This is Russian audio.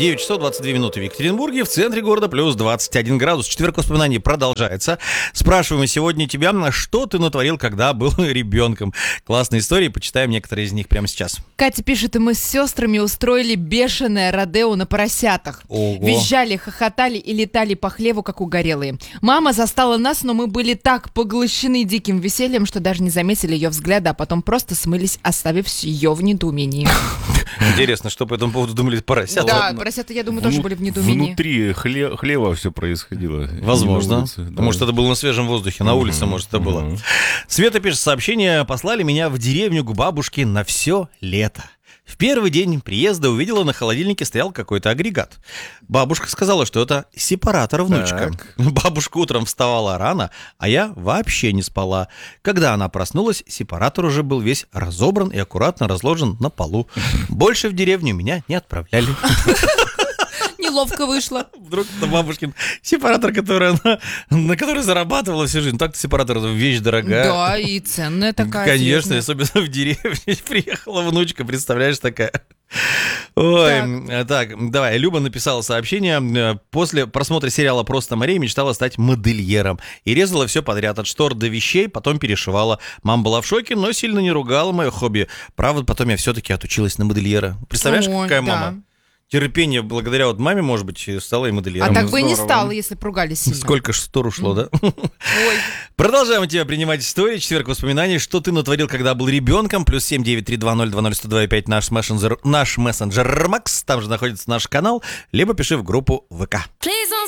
9 часов 22 минуты в Екатеринбурге, в центре города плюс 21 градус. Четверг воспоминаний продолжается. Спрашиваем сегодня тебя, что ты натворил, когда был ребенком. Классные истории, почитаем некоторые из них прямо сейчас. Катя пишет, и мы с сестрами устроили бешеное родео на поросятах. Ого. Визжали, хохотали и летали по хлеву, как угорелые. Мама застала нас, но мы были так поглощены диким весельем, что даже не заметили ее взгляда, а потом просто смылись, оставив ее в недоумении. Интересно, что по этому поводу думали поросята? Да, поросята, я думаю, тоже были в недоумении. Внутри хлева все происходило. Возможно. Улице, да. Может, это было на свежем воздухе, на улице, может, это было. Света пишет сообщение: послали меня в деревню к бабушке на все лето. В первый день приезда увидела, на холодильнике стоял какой-то агрегат. Бабушка сказала, что это сепаратор, внучка. Так. Бабушка утром вставала рано, а я вообще не спала. Когда она проснулась, сепаратор уже был весь разобран и аккуратно разложен на полу. Больше в деревню меня не отправляли. Неловко вышло. Вдруг это бабушкин сепаратор, на который зарабатывала всю жизнь. Так-то сепаратор — это вещь дорогая. Да, и ценная такая. Конечно, свежая. особенно в деревне. Приехала внучка, представляешь, такая. Ой, так, давай. Люба написала сообщение. После просмотра сериала «Просто Мария» мечтала стать модельером. И резала все подряд, от штор до вещей, потом перешивала. Мама была в шоке, но сильно не ругала мое хобби. Правда, потом я все-таки отучилась на модельера. Представляешь, Ой, какая да. мама? Терпение благодаря вот маме, может быть, стала и модельером. А так бы и не Здорово. стало, если б ругались сильно. Сколько ж штор ушло, да? Ой. Продолжаем тебя принимать истории. Четверг воспоминаний. Что ты натворил, когда был ребенком? Плюс 79320201025 наш мессенджер Макс. Там же находится наш канал. Либо пиши в группу ВК.